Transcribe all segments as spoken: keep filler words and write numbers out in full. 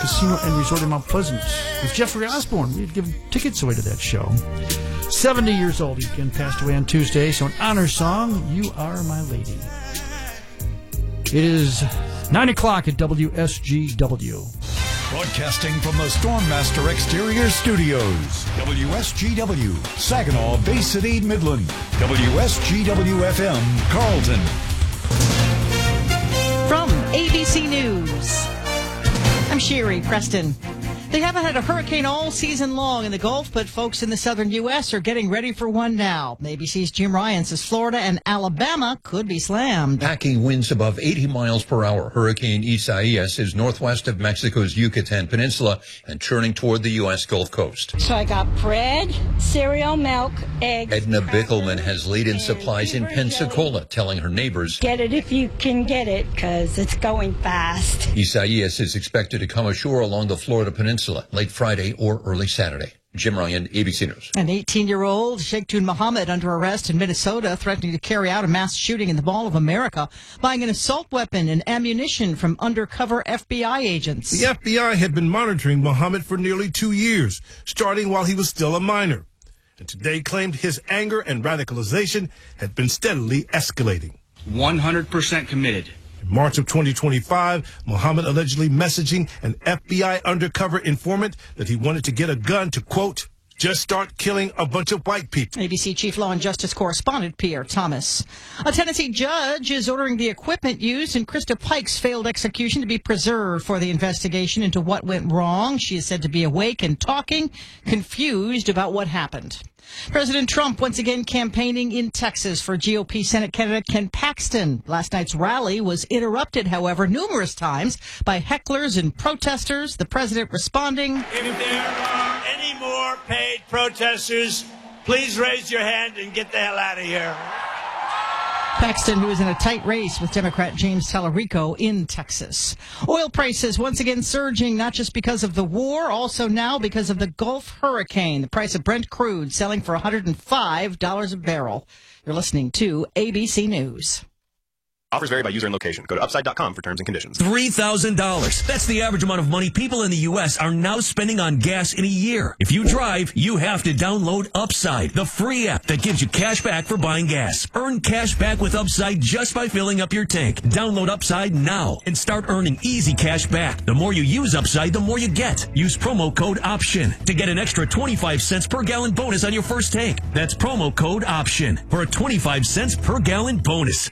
Casino and Resort in Mount Pleasant with Jeffrey Osborne. We'd give tickets away to that show. seventy years old. He again passed away on Tuesday. So an honor song, You Are My Lady. It is nine o'clock at W S G W. Broadcasting from the Stormmaster Exterior Studios. W S G W, Saginaw, Bay City, Midland. W S G W F M, Carlton. From A B C News, I'm Sherry Preston. They haven't had a hurricane all season long in the Gulf, but folks in the southern U S are getting ready for one now. A B C's Jim Ryan says Florida and Alabama could be slammed. Packing winds above eighty miles per hour. Hurricane Isaias is northwest of Mexico's Yucatan Peninsula and churning toward the U S Gulf Coast. So I got bread, cereal, milk, eggs. Edna Bickelman has laid-in supplies in Pensacola, telling her neighbors, get it if you can get it, because it's going fast. Isaias is expected to come ashore along the Florida Peninsula late Friday or early Saturday. Jim Ryan, A B C News. An eighteen-year-old Sheikh Tun Mohammed under arrest in Minnesota, threatening to carry out a mass shooting in the Mall of America, buying an assault weapon and ammunition from undercover F B I agents. The F B I had been monitoring Mohammed for nearly two years, starting while he was still a minor, and today claimed his anger and radicalization had been steadily escalating. one hundred percent committed. In March of twenty twenty-five, Mohammed allegedly messaging an F B I undercover informant that he wanted to get a gun to, quote, just start killing a bunch of white people. A B C Chief Law and Justice Correspondent Pierre Thomas. A Tennessee judge is ordering the equipment used in Krista Pike's failed execution to be preserved for the investigation into what went wrong. She is said to be awake and talking, confused about what happened. President Trump once again campaigning in Texas for G O P Senate candidate Ken Paxton. Last night's rally was interrupted, however, numerous times by hecklers and protesters. The president responding, if there are any more paid protesters, please raise your hand and get the hell out of here. Paxton, who is in a tight race with Democrat James Tallarico in Texas. Oil prices once again surging, not just because of the war, also now because of the Gulf hurricane. The price of Brent crude selling for one hundred five dollars a barrel. You're listening to A B C News. Offers vary by user and location. Go to upside dot com for terms and conditions. three thousand dollars. That's the average amount of money people in the U S are now spending on gas in a year. If you drive, you have to download Upside, the free app that gives you cash back for buying gas. Earn cash back with Upside just by filling up your tank. Download Upside now and start earning easy cash back. The more you use Upside, the more you get. Use promo code OPTION to get an extra twenty-five cents per gallon bonus on your first tank. That's promo code OPTION for a twenty-five cents per gallon bonus.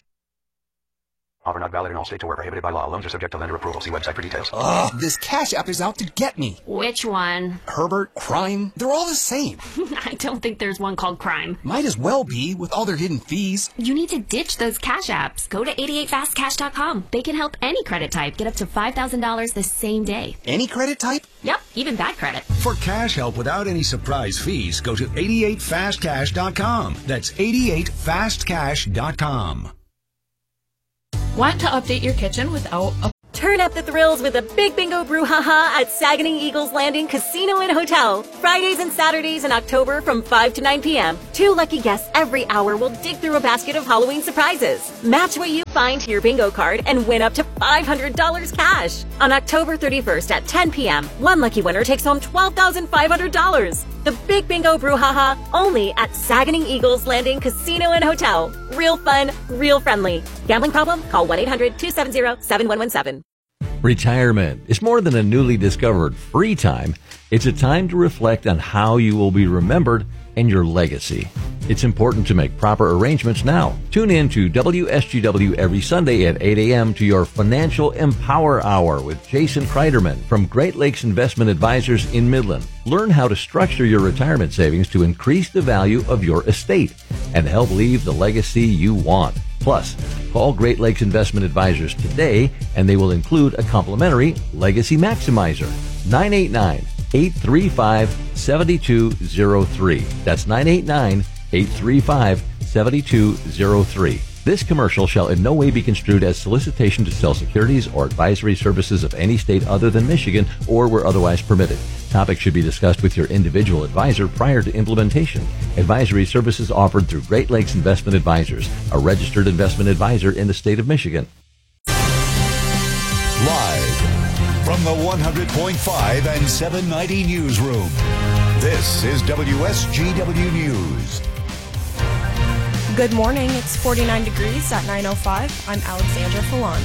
Offer not valid in all states or prohibited by law. Loans are subject to lender approval. See website for details. Ugh, this Cash App is out to get me. Which one? Herbert, Crime, they're all the same. I don't think there's one called Crime. Might as well be, with all their hidden fees. You need to ditch those Cash Apps. Go to eighty-eight fast cash dot com. They can help any credit type get up to five thousand dollars the same day. Any credit type? Yep, even bad credit. For cash help without any surprise fees, go to eighty-eight fast cash dot com. That's eighty-eight fast cash dot com. Want to update your kitchen without a... Turn up the thrills with a big bingo brouhaha at Saganing Eagles Landing Casino and Hotel. Fridays and Saturdays in October from five to nine p.m. Two lucky guests every hour will dig through a basket of Halloween surprises. Match what you find to your bingo card and win up to five hundred dollars cash. On October thirty-first at ten p.m., one lucky winner takes home twelve thousand five hundred dollars. The Big Bingo Brouhaha, only at Saganing Eagles Landing Casino and Hotel. Real fun, real friendly. Gambling problem? Call one eight hundred two seven zero seven one one seven. Retirement is more than a newly discovered free time. It's a time to reflect on how you will be remembered and your legacy. It's important to make proper arrangements now. Tune in to W S G W every Sunday at eight a.m. to your Financial Empower Hour with Jason Kreiderman from Great Lakes Investment Advisors in Midland. Learn how to structure your retirement savings to increase the value of your estate and help leave the legacy you want. Plus, call Great Lakes Investment Advisors today and they will include a complimentary Legacy Maximizer. nine eight nine, eight three five, seven two zero three. That's nine eight nine, eight three five, seven two zero three. This commercial shall in no way be construed as solicitation to sell securities or advisory services of any state other than Michigan or where otherwise permitted. Topics should be discussed with your individual advisor prior to implementation. Advisory services offered through Great Lakes Investment Advisors, a registered investment advisor in the state of Michigan. Live from From the one hundred point five and seven ninety newsroom, this is W S G W News. Good morning. It's forty-nine degrees at nine oh five. I'm Alexandra Fallon.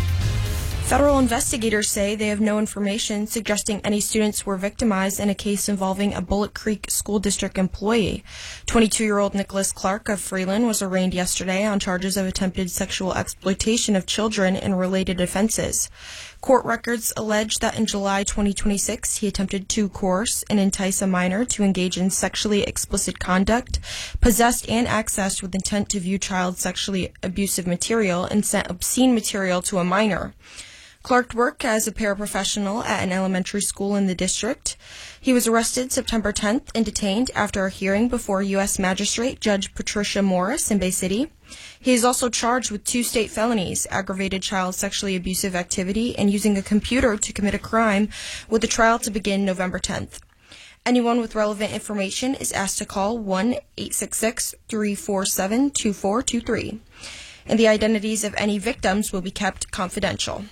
Federal investigators say they have no information suggesting any students were victimized in a case involving a Bullitt Creek School District employee. twenty-two-year-old Nicholas Clark of Freeland was arraigned yesterday on charges of attempted sexual exploitation of children and related offenses. Court records allege that in July twenty twenty-six, he attempted to coerce and entice a minor to engage in sexually explicit conduct, possessed and accessed with intent to view child sexually abusive material, and sent obscene material to a minor. Clark worked as a paraprofessional at an elementary school in the district. He was arrested September tenth and detained after a hearing before U S Magistrate Judge Patricia Morris in Bay City. He is also charged with two state felonies, aggravated child sexually abusive activity and using a computer to commit a crime, with the trial to begin November tenth. Anyone with relevant information is asked to call one eight six six, three four seven, two four two three. And the identities of any victims will be kept confidential.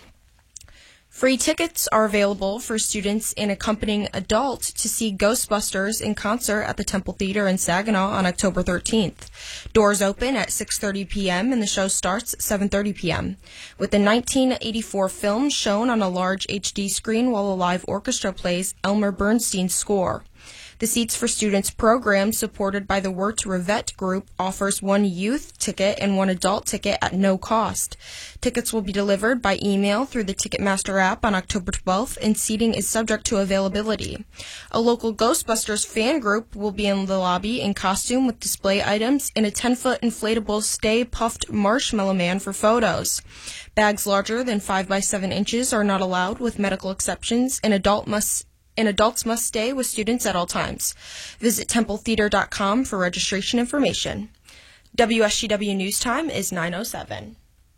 Free tickets are available for students and accompanying adults to see Ghostbusters in concert at the Temple Theater in Saginaw on October thirteenth. Doors open at six thirty p.m. and the show starts at seven thirty p.m. with the nineteen eighty-four film shown on a large H D screen while a live orchestra plays Elmer Bernstein's score. The Seats for Students program, supported by the Wirt Revette Group, offers one youth ticket and one adult ticket at no cost. Tickets will be delivered by email through the Ticketmaster app on October twelfth, and seating is subject to availability. A local Ghostbusters fan group will be in the lobby in costume with display items and a ten-foot inflatable Stay Puffed Marshmallow Man for photos. Bags larger than five by seven inches are not allowed with medical exceptions, and adult must and adults must stay with students at all times. Visit temple theater dot com for registration information. W S G W News Time is nine oh seven.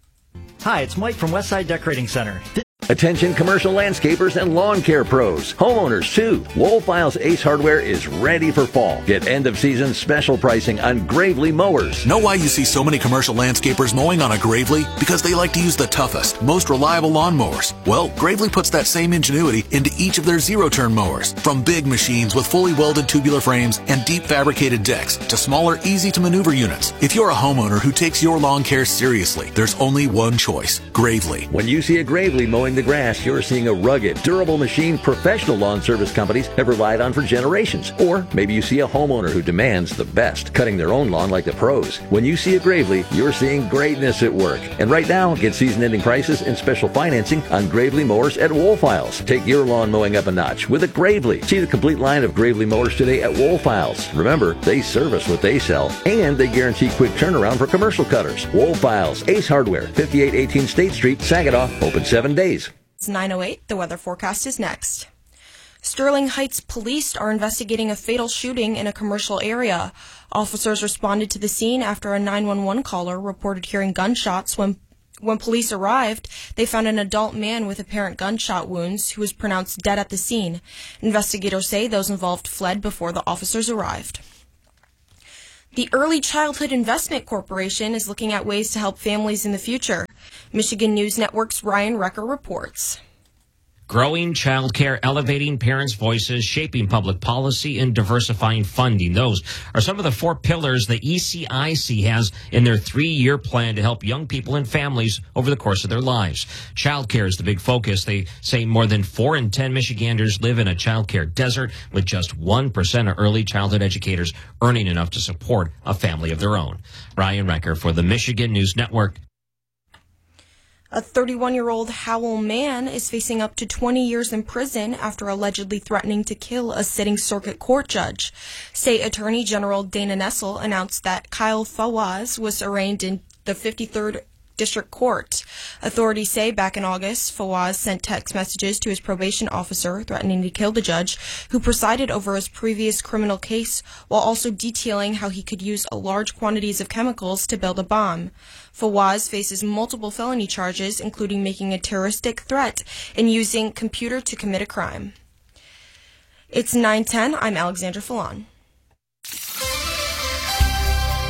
Hi, it's Mike from Westside Decorating Center. Attention commercial landscapers and lawn care pros. Homeowners too. Woolfiles Ace Hardware is ready for fall. Get end of season special pricing on Gravely mowers. Know why you see so many commercial landscapers mowing on a Gravely? Because they like to use the toughest, most reliable lawn mowers. Well, Gravely puts that same ingenuity into each of their zero-turn mowers. From big machines with fully welded tubular frames and deep fabricated decks to smaller, easy-to-maneuver units. If you're a homeowner who takes your lawn care seriously, there's only one choice, Gravely. When you see a Gravely mowing the grass, you're seeing a rugged, durable machine professional lawn service companies have relied on for generations. Or maybe you see a homeowner who demands the best, cutting their own lawn like the pros. When you see a Gravely, you're seeing greatness at work. And right now, get season-ending prices and special financing on Gravely mowers at Woolfiles. Take your lawn mowing up a notch with a Gravely. See the complete line of Gravely mowers today at Woolfiles. Remember, they service what they sell, and they guarantee quick turnaround for commercial cutters. Woolfiles, Ace Hardware, fifty-eight eighteen State Street, Saginaw, open seven days. It's nine oh eight. The weather forecast is next. Sterling Heights police are investigating a fatal shooting in a commercial area. Officers responded to the scene after a nine one one caller reported hearing gunshots. When when police arrived, they found an adult man with apparent gunshot wounds who was pronounced dead at the scene. Investigators say those involved fled before the officers arrived. The Early Childhood Investment Corporation is looking at ways to help families in the future. Michigan News Network's Ryan Recker reports. Growing childcare, elevating parents' voices, shaping public policy, and diversifying funding. Those are some of the four pillars the E C I C has in their three-year plan to help young people and families over the course of their lives. Childcare is the big focus. They say more than four in ten Michiganders live in a childcare desert, with just one percent of early childhood educators earning enough to support a family of their own. Ryan Recker for the Michigan News Network. A thirty-one-year-old Howell man is facing up to twenty years in prison after allegedly threatening to kill a sitting circuit court judge. State Attorney General Dana Nessel announced that Kyle Fawaz was arraigned in the fifty-third District Court. Authorities say back in August, Fawaz sent text messages to his probation officer threatening to kill the judge who presided over his previous criminal case, while also detailing how he could use large quantities of chemicals to build a bomb. Fawaz faces multiple felony charges, including making a terroristic threat and using computer to commit a crime. It's nine ten. I'm Alexandra Fallon.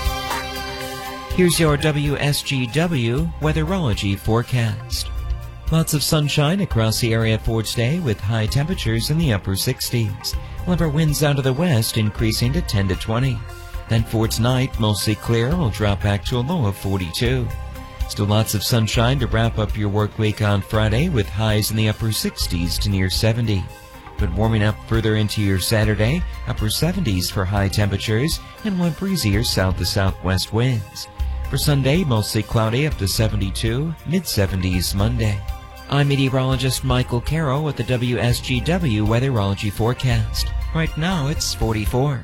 Here's your W S G W weatherology forecast. Lots of sunshine across the area for today with high temperatures in the upper sixties. However, winds out of the west increasing to ten to twenty. Then for tonight, mostly clear, will drop back to a low of forty-two. Still lots of sunshine to wrap up your work week on Friday with highs in the upper sixties to near seventy. But warming up further into your Saturday, upper seventies for high temperatures and one breezier south to southwest winds. For Sunday, mostly cloudy up to seventy-two, mid seventies Monday. I'm meteorologist Michael Carroll with the W S G W Weatherology Forecast. Right now, it's forty-four.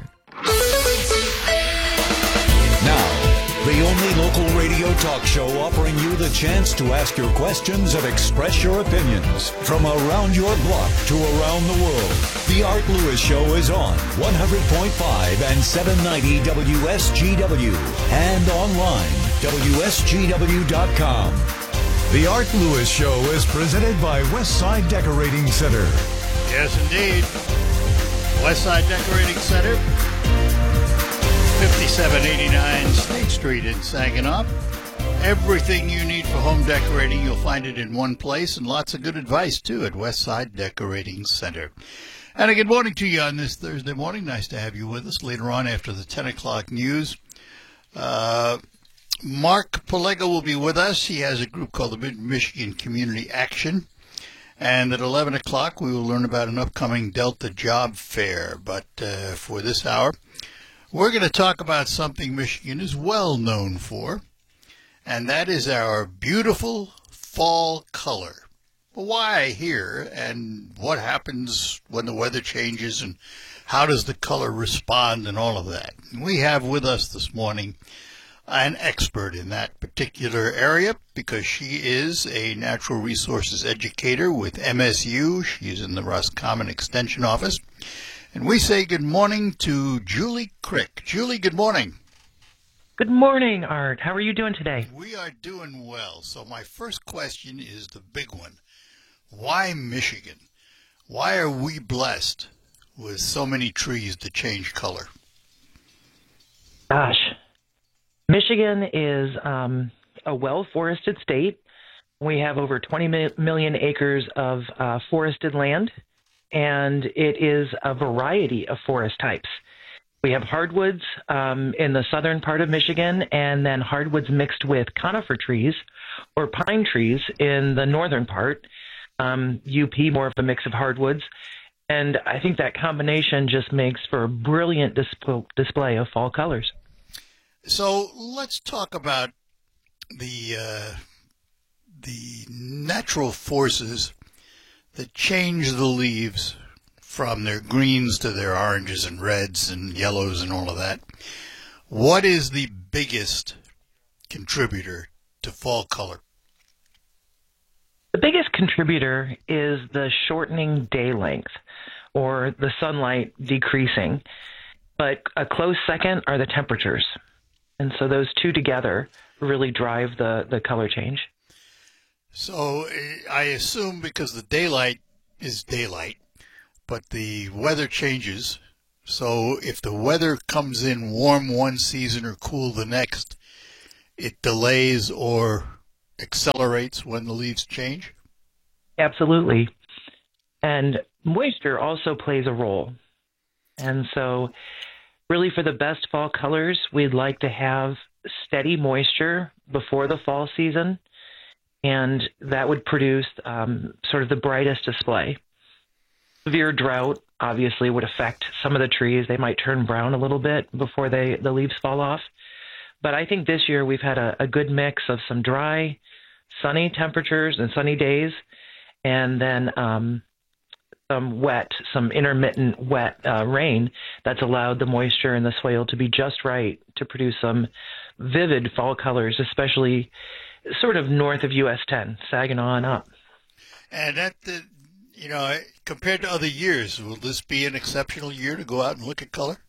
Now, the only local radio talk show offering you the chance to ask your questions and express your opinions from around your block to around the world. The Art Lewis Show is on one hundred point five and seven ninety W S G W and online, W S G W dot com. The Art Lewis Show is presented by Westside Decorating Center. Yes, indeed. Westside Decorating Center, fifty-seven eighty-nine State Street in Saginaw. Everything you need for home decorating, you'll find it in one place, and lots of good advice, too, at Westside Decorating Center. And a good morning to you on this Thursday morning. Nice to have you with us later on after the ten o'clock news. Uh... Mark Palega will be with us. He has a group called the Mid-Michigan Community Action. And at eleven o'clock, we will learn about an upcoming Delta Job Fair. But uh, for this hour, we're going to talk about something Michigan is well known for, and that is our beautiful fall color. Why here, and what happens when the weather changes, and how does the color respond, and all of that. And we have with us this morning an expert in that particular area because she is a natural resources educator with M S U. She's in the Roscommon Extension Office. And we say good morning to Julie Crick. Julie, good morning. Good morning, Art. How are you doing today? We are doing well. So my first question is the big one. Why Michigan? Why are we blessed with so many trees that change color? Gosh. Michigan is um, a well-forested state. We have over twenty million acres of uh, forested land, and it is a variety of forest types. We have hardwoods um, in the southern part of Michigan, and then hardwoods mixed with conifer trees or pine trees in the northern part. Um, U P, more of a mix of hardwoods. And I think that combination just makes for a brilliant disp- display of fall colors. So let's talk about the uh, the natural forces that change the leaves from their greens to their oranges and reds and yellows and all of that. What is the biggest contributor to fall color? The biggest contributor is the shortening day length or the sunlight decreasing. But a close second are the temperatures. And so those two together really drive the, the color change. So I assume because the daylight is daylight, but the weather changes. So if the weather comes in warm one season or cool the next, it delays or accelerates when the leaves change? Absolutely. And moisture also plays a role. And so really, for the best fall colors, we'd like to have steady moisture before the fall season, and that would produce um, sort of the brightest display. Severe drought obviously would affect some of the trees. They might turn brown a little bit before they the leaves fall off. But I think this year we've had a, a good mix of some dry, sunny temperatures and sunny days, and then um, some wet, some intermittent wet uh, rain that's allowed the moisture in the soil to be just right to produce some vivid fall colors, especially sort of north of U S ten, Saginaw and up. And that, uh, you know, compared to other years, will this be an exceptional year to go out and look at color?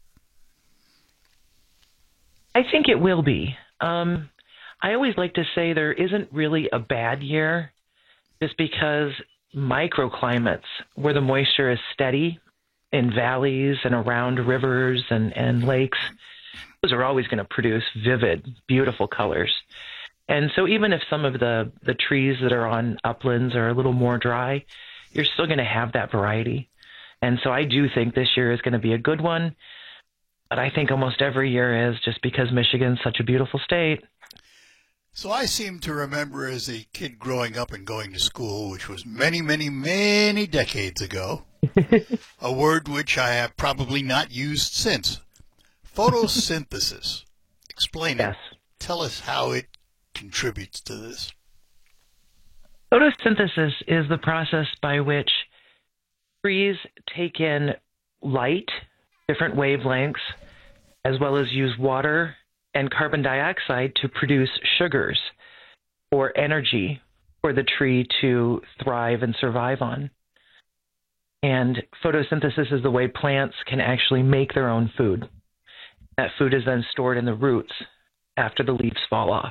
I think it will be. Um, I always like to say there isn't really a bad year just because microclimates where the moisture is steady in valleys and around rivers and, and lakes, those are always going to produce vivid, beautiful colors. And so even if some of the, the trees that are on uplands are a little more dry, you're still going to have that variety. And so I do think this year is going to be a good one. But I think almost every year is, just because Michigan's such a beautiful state. So I seem to remember as a kid growing up and going to school, which was many, many, many decades ago, a word which I have probably not used since. Photosynthesis. Explain yes. it. Tell us how it contributes to this. Photosynthesis is the process by which trees take in light, different wavelengths, as well as use water and carbon dioxide to produce sugars or energy for the tree to thrive and survive on. And photosynthesis is the way plants can actually make their own food. That food is then stored in the roots after the leaves fall off.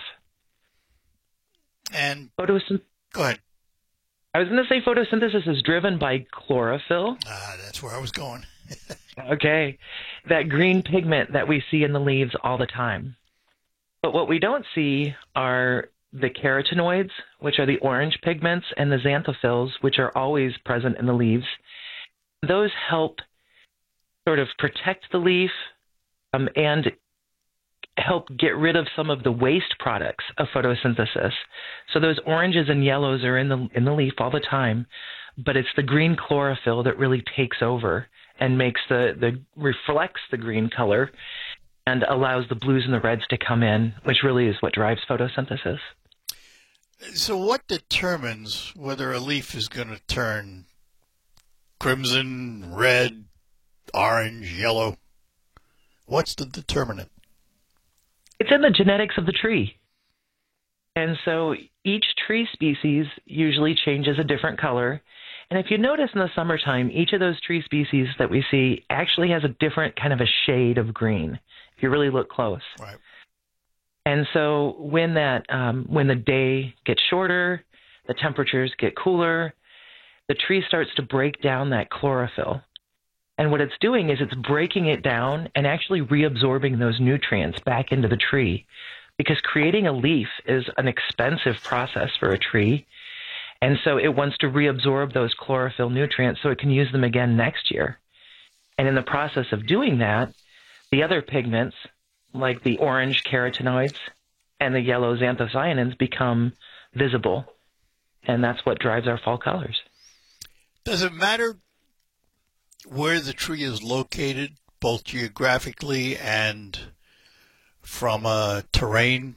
And Photosynth- go ahead. I was going to say photosynthesis is driven by chlorophyll. Ah, that's where I was going. Okay. That green pigment that we see in the leaves all the time. But what we don't see are the carotenoids, which are the orange pigments, and the xanthophylls, which are always present in the leaves. Those help sort of protect the leaf um, and help get rid of some of the waste products of photosynthesis. So those oranges and yellows are in the in the leaf all the time, but it's the green chlorophyll that really takes over and makes the, the reflects the green color and allows the blues and the reds to come in, which really is what drives photosynthesis. So what determines whether a leaf is going to turn crimson, red, orange, yellow? What's the determinant? It's in the genetics of the tree. And so each tree species usually changes a different color. And if you notice in the summertime, each of those tree species that we see actually has a different kind of a shade of green, if you really look close. Right. And so when that um, when the day gets shorter, the temperatures get cooler, the tree starts to break down that chlorophyll. And what it's doing is it's breaking it down and actually reabsorbing those nutrients back into the tree, because creating a leaf is an expensive process for a tree. And so it wants to reabsorb those chlorophyll nutrients so it can use them again next year. And in the process of doing that, the other pigments, like the orange carotenoids and the yellow xanthocyanins, become visible. And that's what drives our fall colors. Does it matter where the tree is located, both geographically and from a terrain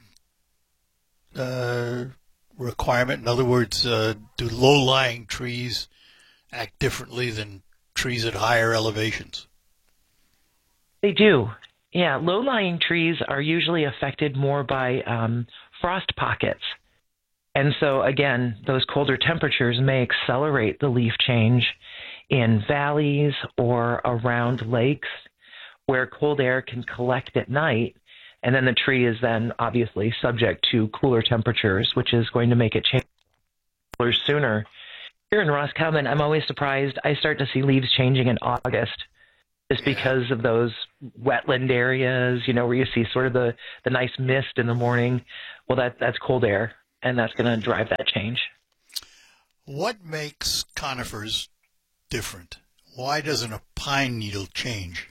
uh, requirement? In other words, uh, do low-lying trees act differently than trees at higher elevations? They do. Yeah, low-lying trees are usually affected more by um, frost pockets. And so, again, those colder temperatures may accelerate the leaf change in valleys or around lakes where cold air can collect at night, and then the tree is then obviously subject to cooler temperatures, which is going to make it change cooler sooner. Here in Roscommon, I'm always surprised. I start to see leaves changing in August just because of those wetland areas, you know, where you see sort of the, the nice mist in the morning. Well, that that's cold air, and that's going to drive that change. What makes conifers different? Why doesn't a pine needle change?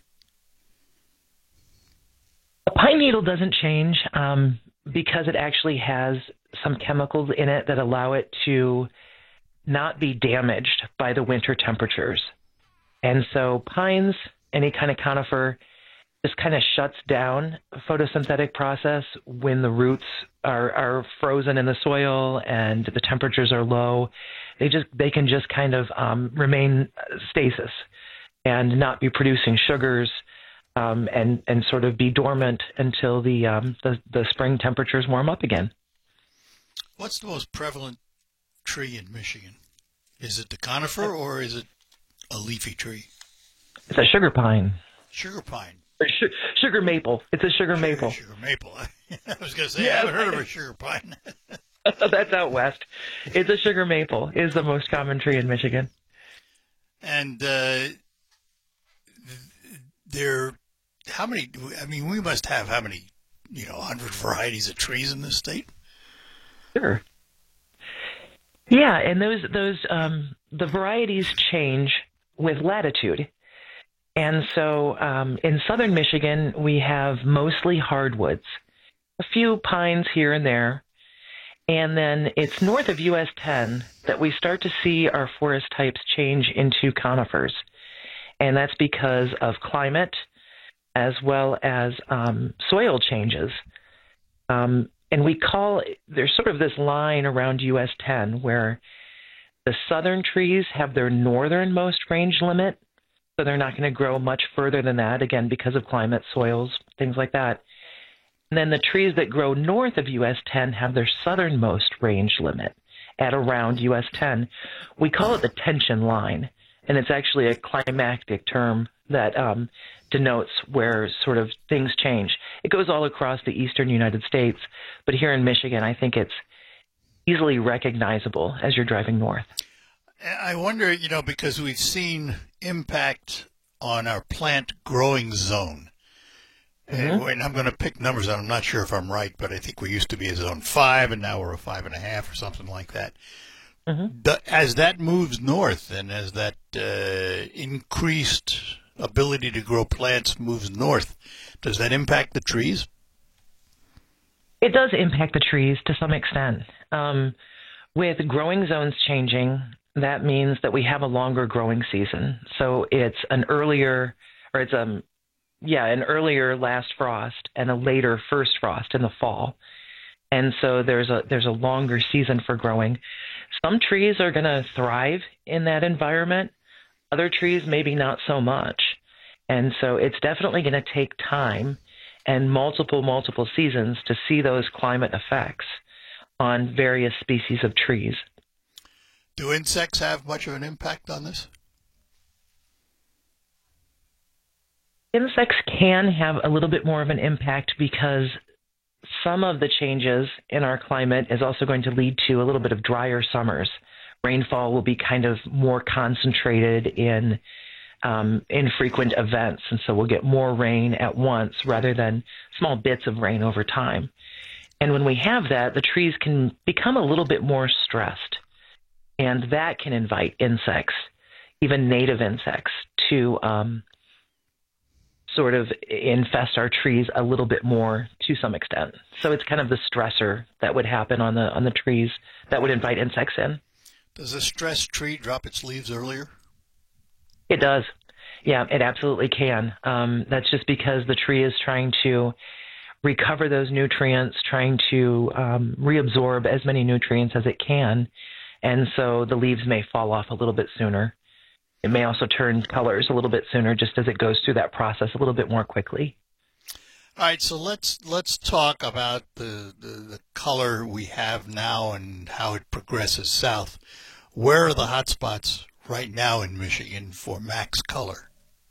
A pine needle doesn't change um, because it actually has some chemicals in it that allow it to not be damaged by the winter temperatures. And so pines, any kind of conifer, just kind of shuts down a photosynthetic process when the roots are, are frozen in the soil and the temperatures are low. They just they can just kind of um, remain stasis and not be producing sugars um, and and sort of be dormant until the, um, the the spring temperatures warm up again. What's the most prevalent tree in Michigan? Is it the conifer or is it a leafy tree? It's a sugar pine. Sugar pine. Or su- sugar maple. It's a sugar, sugar maple. Sugar maple. I was going to say, yeah, I haven't heard of a sugar pine. That's out west. It's a sugar maple. Is the most common tree in Michigan. And uh, there, how many? I mean, we must have how many? You know, a hundred varieties of trees in this state. Sure. Yeah, and those those um, the varieties change with latitude. And so um, in southern Michigan, we have mostly hardwoods, a few pines here and there. And then it's north of U S ten that we start to see our forest types change into conifers. And that's because of climate as well as um, soil changes. Um, and we call, there's sort of this line around U S ten where the southern trees have their northernmost range limit. So they're not going to grow much further than that, again, because of climate, soils, things like that. And then the trees that grow north of U S ten have their southernmost range limit at around U S ten. We call it the tension line, and it's actually a climactic term that um, denotes where sort of things change. It goes all across the eastern United States, but here in Michigan, I think it's easily recognizable as you're driving north. I wonder, you know, because we've seen impact on our plant growing zone. Mm-hmm. And I'm going to pick numbers out. I'm not sure if I'm right, but I think we used to be a zone five, and now we're a five and a half or something like that. Mm-hmm. As that moves north, and as that uh, increased ability to grow plants moves north, does that impact the trees? It does impact the trees to some extent. Um, with growing zones changing, that means that we have a longer growing season. So it's an earlier, or it's a, yeah, an earlier last frost and a later first frost in the fall. And so there's a there's a longer season for growing. Some trees are going to thrive in that environment. Other trees maybe not so much. And so it's definitely going to take time and multiple, multiple seasons to see those climate effects on various species of trees. Do insects have much of an impact on this? Insects can have a little bit more of an impact because some of the changes in our climate is also going to lead to a little bit of drier summers. Rainfall will be kind of more concentrated in um, infrequent events, and so we'll get more rain at once rather than small bits of rain over time. And when we have that, the trees can become a little bit more stressed. And that can invite insects, even native insects, to um, sort of infest our trees a little bit more to some extent. So it's kind of the stressor that would happen on the on the trees that would invite insects in. Does a stressed tree drop its leaves earlier? It does. Yeah, it absolutely can. Um, that's just because the tree is trying to recover those nutrients, trying to um, reabsorb as many nutrients as it can. And so the leaves may fall off a little bit sooner. It may also turn colors a little bit sooner just as it goes through that process a little bit more quickly. All right, so let's let's talk about the, the, the color we have now and how it progresses south. Where are the hot spots right now in Michigan for max color?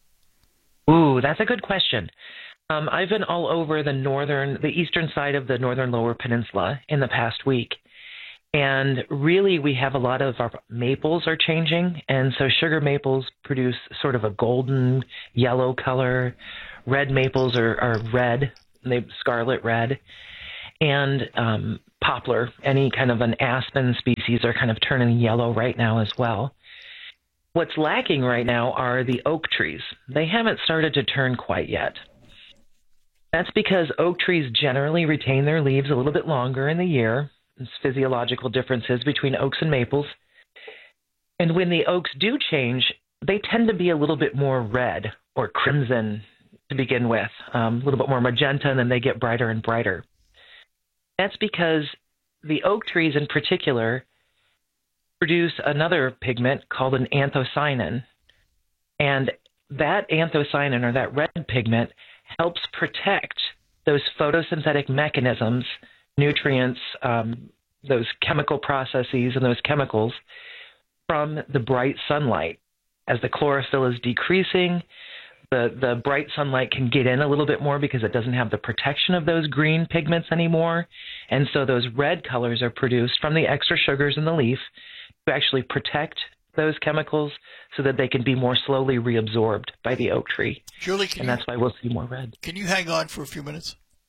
Ooh, that's a good question. Um, I've been all over the northern, the eastern side of the northern Lower Peninsula in the past week. And really, we have a lot of our maples are changing. And so sugar maples produce sort of a golden yellow color. Red maples are, are red, they scarlet red. And um, poplar, any kind of an aspen species, are kind of turning yellow right now as well. What's lacking right now are the oak trees. They haven't started to turn quite yet. That's because oak trees generally retain their leaves a little bit longer in the year. There's physiological differences between oaks and maples. And when the oaks do change, they tend to be a little bit more red or crimson to begin with, um, a little bit more magenta, and then they get brighter and brighter. That's because the oak trees in particular produce another pigment called an anthocyanin. And that anthocyanin, or that red pigment, helps protect those photosynthetic mechanisms, nutrients, um, those chemical processes and those chemicals from the bright sunlight. As the chlorophyll is decreasing, the, the bright sunlight can get in a little bit more because it doesn't have the protection of those green pigments anymore. And so those red colors are produced from the extra sugars in the leaf to actually protect those chemicals so that they can be more slowly reabsorbed by the oak tree. Julie, can and you, that's why we'll see more red. Can you hang on for a few minutes?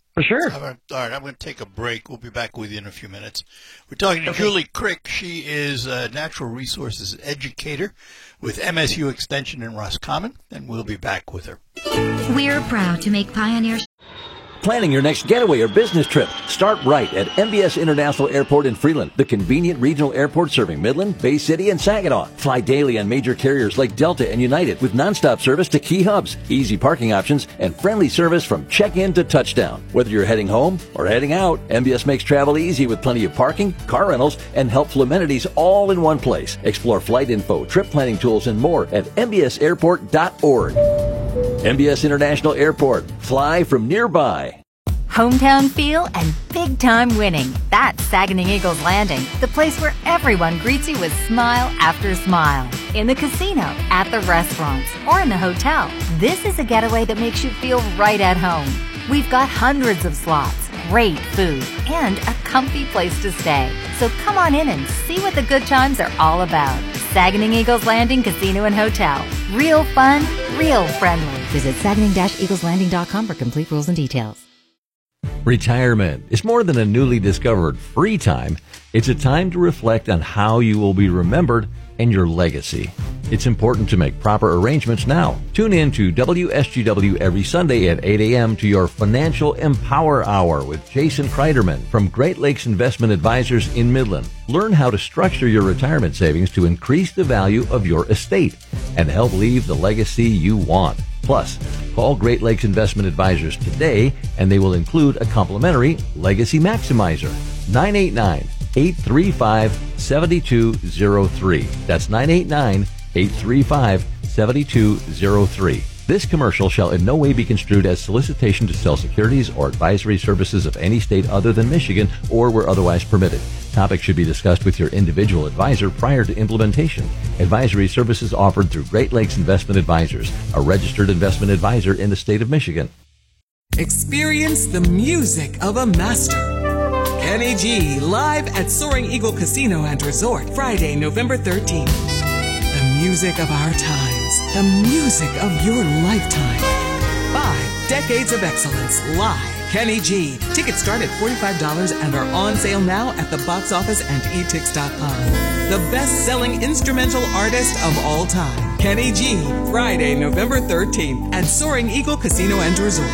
For sure. All right, all right, I'm going to take a break. We'll be back with you in a few minutes. We're talking to Okay. Julie Crick. She is a natural resources educator with M S U Extension in Roscommon, and we'll be back with her. We're proud to make Pioneer. Planning your next getaway or business trip? Start right at M B S International Airport in Freeland, the convenient regional airport serving Midland, Bay City, and Saginaw. Fly daily on major carriers like Delta and United with nonstop service to key hubs, easy parking options, and friendly service from check-in to touchdown. Whether you're heading home or heading out, M B S makes travel easy with plenty of parking, car rentals, and helpful amenities all in one place. Explore flight info, trip planning tools, and more at m b s airport dot org. M B S International Airport. Fly from nearby. Hometown feel and big-time winning. That's Saginaw Eagles Landing, the place where everyone greets you with smile after smile. In the casino, at the restaurants, or in the hotel, this is a getaway that makes you feel right at home. We've got hundreds of slots, great food, and a comfy place to stay. So come on in and see what the good times are all about. Saginaw Eagles Landing Casino and Hotel. Real fun, real friendly. Visit Saginaw Eagles Landing dot com for complete rules and details. Retirement is more than a newly discovered free time. It's a time to reflect on how you will be remembered and your legacy. It's important to make proper arrangements now. Tune in to W S G W every Sunday at eight a.m. to your Financial Empower Hour with Jason Kreiderman from Great Lakes Investment Advisors in Midland. Learn how to structure your retirement savings to increase the value of your estate and help leave the legacy you want. Plus, call Great Lakes Investment Advisors today and they will include a complimentary Legacy Maximizer. nine eight nine, eight three five, seven two zero three. That's nine eight nine, eight three five, seven two zero three. This commercial shall in no way be construed as solicitation to sell securities or advisory services of any state other than Michigan or where otherwise permitted. Topics should be discussed with your individual advisor prior to implementation. Advisory services offered through Great Lakes Investment Advisors, a registered investment advisor in the state of Michigan. Experience the music of a master. Kenny G, live at Soaring Eagle Casino and Resort, Friday, November thirteenth. The music of our times, the music of your lifetime. Five decades of excellence, live. Kenny G. Tickets start at forty-five dollars and are on sale now at the box office and e tix dot com. The best-selling instrumental artist of all time, Kenny G. Friday, November thirteenth at Soaring Eagle Casino and Resort.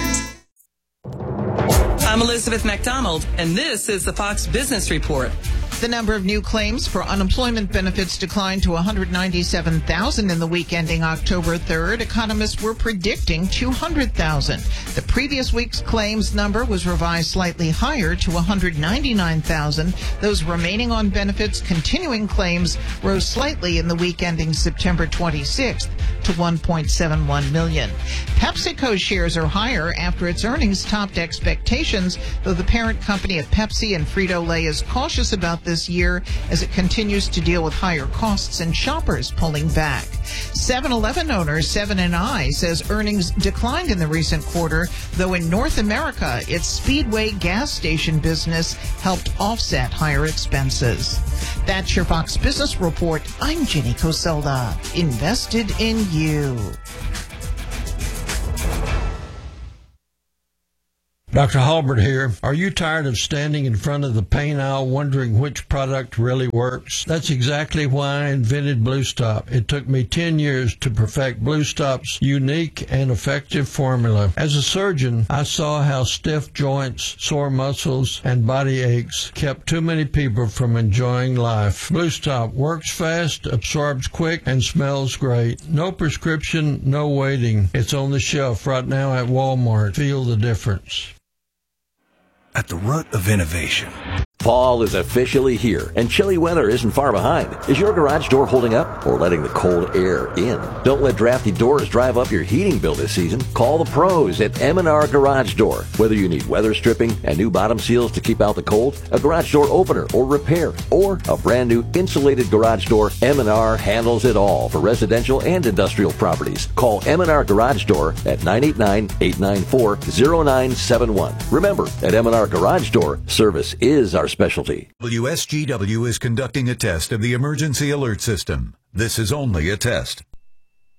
I'm Elizabeth McDonald, and this is the Fox Business Report. The number of new claims for unemployment benefits declined to one hundred ninety-seven thousand in the week ending October third. Economists were predicting two hundred thousand. The previous week's claims number was revised slightly higher to one hundred ninety-nine thousand. Those remaining on benefits continuing claims rose slightly in the week ending September twenty-sixth to one point seven one million. PepsiCo shares are higher after its earnings topped expectations, though the parent company of Pepsi and Frito-Lay is cautious about this year as it continues to deal with higher costs and shoppers pulling back. seven eleven owner Seven and I says earnings declined in the recent quarter, though in North America, its Speedway gas station business helped offset higher expenses. That's your Fox Business Report. I'm Ginny Coselda. Invested in you. Doctor Halbert here. Are you tired of standing in front of the paint aisle wondering which product really works? That's exactly why I invented Blue Stop. It took me ten years to perfect Blue Stop's unique and effective formula. As a surgeon, I saw how stiff joints, sore muscles, and body aches kept too many people from enjoying life. Blue Stop works fast, absorbs quick, and smells great. No prescription, no waiting. It's on the shelf right now at Walmart. Feel the difference. At the root of innovation. Fall is officially here, and chilly weather isn't far behind. Is your garage door holding up or letting the cold air in? Don't let drafty doors drive up your heating bill this season. Call the pros at M and R Garage Door. Whether you need weather stripping and new bottom seals to keep out the cold, a garage door opener or repair, or a brand new insulated garage door, M and R handles it all for residential and industrial properties. Call M and R Garage Door at nine eight nine, eight nine four, zero nine seven one. Remember, at M and R Garage Door, service is our specialty. W S G W is conducting a test of the emergency alert system. This is only a test.